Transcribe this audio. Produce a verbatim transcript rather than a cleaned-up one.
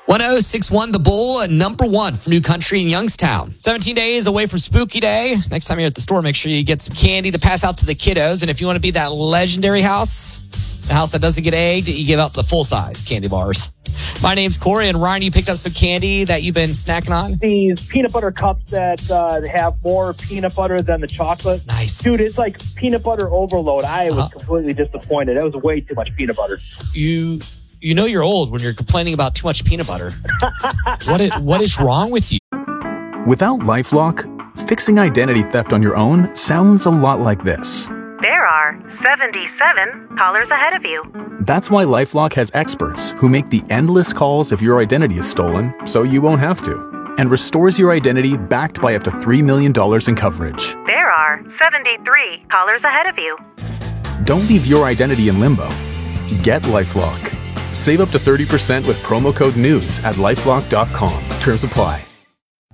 one oh six one The Bull, uh, number one for New Country in Youngstown. seventeen days away from Spooky Day. Next time you're at the store, make sure you get some candy to pass out to the kiddos. And if you want to be that legendary house, the house that doesn't get egged, you give out the full-size candy bars. My name's Corey, and Ryan, you picked up some candy that you've been snacking on? These peanut butter cups that uh, have more peanut butter than the chocolate. Nice. Dude, it's like peanut butter overload. I was uh-huh. completely disappointed. That was way too much peanut butter. You you know you're old when you're complaining about too much peanut butter. what is, what is wrong with you? Without LifeLock, fixing identity theft on your own sounds a lot like this. There are seventy-seven callers ahead of you. That's why LifeLock has experts who make the endless calls if your identity is stolen, so you won't have to, and restores your identity backed by up to three million dollars in coverage. There are seventy-three callers ahead of you. Don't leave your identity in limbo. Get LifeLock. Save up to thirty percent with promo code NEWS at lifelock dot com. Terms apply.